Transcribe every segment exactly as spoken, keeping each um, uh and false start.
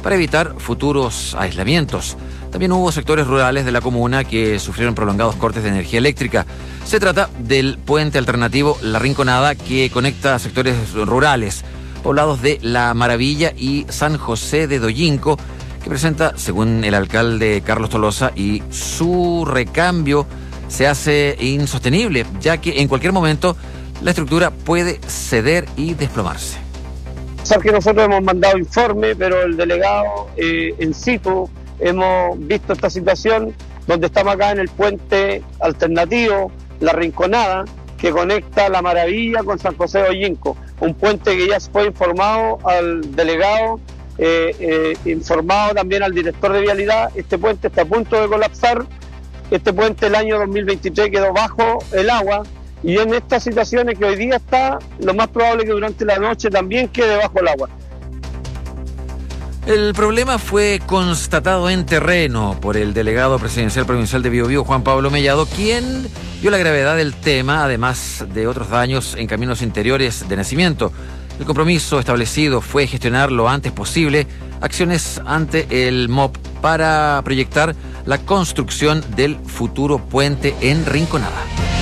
para evitar futuros aislamientos. También hubo sectores rurales de la comuna que sufrieron prolongados cortes de energía eléctrica. Se trata del puente alternativo La Rinconada, que conecta sectores rurales, poblados de La Maravilla y San José de Doyinco, que presenta, según el alcalde Carlos Tolosa, y su recambio se hace insostenible, ya que en cualquier momento la estructura puede ceder y desplomarse. Que nosotros hemos mandado informe, pero el delegado eh, en situ hemos visto esta situación donde estamos acá en el puente alternativo La Rinconada, que conecta La Maravilla con San José de Doyinco, un puente que ya fue informado al delegado, eh, eh, informado también al director de vialidad. Este puente está a punto de colapsar. Este puente el año dos mil veintitrés quedó bajo el agua, y en estas situaciones que hoy día está, lo más probable es que durante la noche también quede bajo el agua. El problema fue constatado en terreno por el delegado presidencial provincial de Biobío, Juan Pablo Mellado, quien vio la gravedad del tema, además de otros daños en caminos interiores de nacimiento. El compromiso establecido fue gestionar lo antes posible acciones ante el M O P para proyectar la construcción del futuro puente en Rinconada.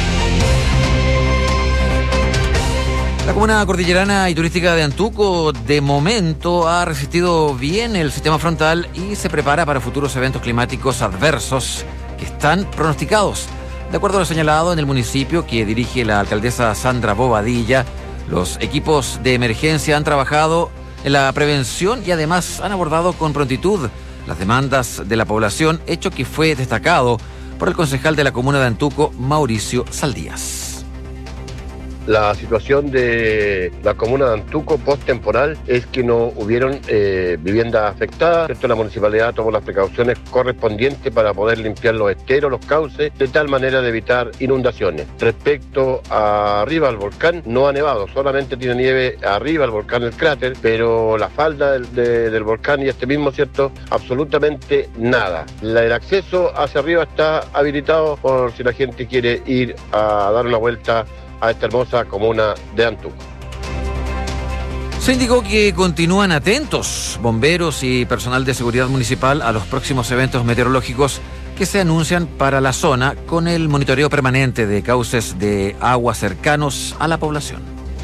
La comuna cordillerana y turística de Antuco, de momento, ha resistido bien el sistema frontal y se prepara para futuros eventos climáticos adversos que están pronosticados. De acuerdo a lo señalado en el municipio que dirige la alcaldesa Sandra Bobadilla, los equipos de emergencia han trabajado en la prevención y además han abordado con prontitud las demandas de la población, hecho que fue destacado por el concejal de la comuna de Antuco, Mauricio Saldías. La situación de la comuna de Antuco post-temporal es que no hubieron eh, viviendas afectadas, ¿cierto? La municipalidad tomó las precauciones correspondientes para poder limpiar los esteros, los cauces, de tal manera de evitar inundaciones. Respecto a arriba al volcán, no ha nevado, solamente tiene nieve arriba al volcán el cráter, pero la falda del, de, del volcán y este mismo, ¿cierto? Absolutamente nada. La, el acceso hacia arriba está habilitado por si la gente quiere ir a dar una vuelta a esta hermosa comuna de Antuco. Se indicó que continúan atentos bomberos y personal de seguridad municipal a los próximos eventos meteorológicos que se anuncian para la zona, con el monitoreo permanente de cauces de agua cercanos a la población.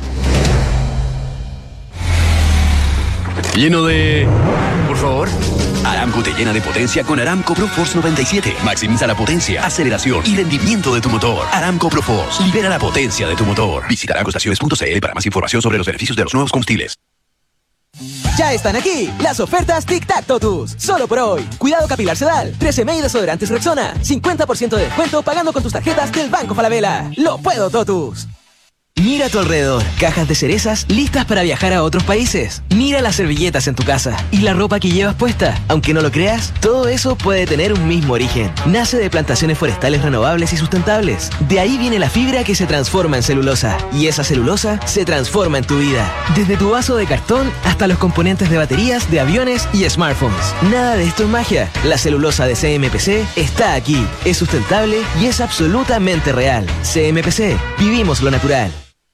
Lleno de... Por favor. Aramco te llena de potencia con Aramco ProForce noventa y siete. Maximiza la potencia, aceleración y rendimiento de tu motor. Aramco ProForce. Libera la potencia de tu motor. Visita aramco estaciones punto c l para más información sobre los beneficios de los nuevos combustibles. Ya están aquí las ofertas Tic Tac Totus. Solo por hoy. Cuidado capilar Sedal. trece mil desodorantes Rexona. cincuenta por ciento de descuento pagando con tus tarjetas del Banco Falabella. ¡Lo puedo, Totus! Mira a tu alrededor, cajas de cerezas listas para viajar a otros países. Mira las servilletas en tu casa y la ropa que llevas puesta. Aunque no lo creas, todo eso puede tener un mismo origen. Nace de plantaciones forestales renovables y sustentables. De ahí viene la fibra que se transforma en celulosa. Y esa celulosa se transforma en tu vida. Desde tu vaso de cartón hasta los componentes de baterías, de aviones y smartphones. Nada de esto es magia. La celulosa de C M P C está aquí. Es sustentable y es absolutamente real. C M P C. Vivimos lo natural.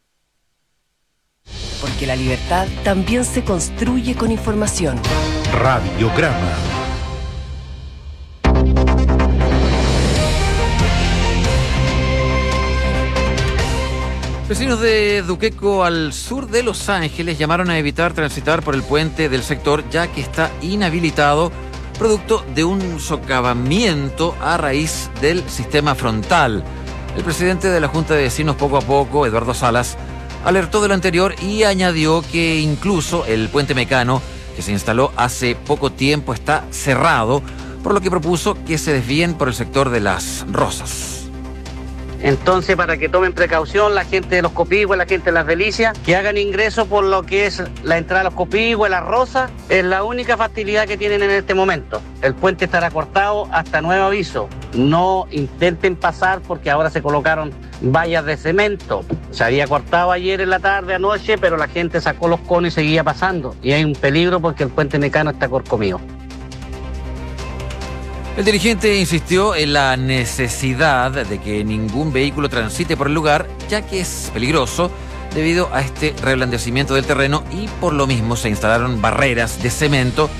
Porque la libertad también se construye con información. Radiograma. Vecinos de Duqueco, al sur de Los Ángeles, llamaron a evitar transitar por el puente del sector, ya que está inhabilitado producto de un socavamiento a raíz del sistema frontal. El presidente de la Junta de Vecinos, Poco a Poco, Eduardo Salas, alertó de lo anterior y añadió que incluso el puente Mecano, que se instaló hace poco tiempo, está cerrado, por lo que propuso que se desvíen por el sector de Las Rosas. Entonces, para que tomen precaución la gente de Los Copihue, la gente de Las Delicias, que hagan ingreso por lo que es la entrada a Los Copihue, Las Rosas, es la única facilidad que tienen en este momento. El puente estará cortado hasta nuevo aviso. No intenten pasar porque ahora se colocaron vallas de cemento. Se había cortado ayer en la tarde, anoche, pero la gente sacó los conos y seguía pasando. Y hay un peligro porque el puente Mecano está corcomido. El dirigente insistió en la necesidad de que ningún vehículo transite por el lugar, ya que es peligroso debido a este reblandecimiento del terreno, y por lo mismo se instalaron barreras de cemento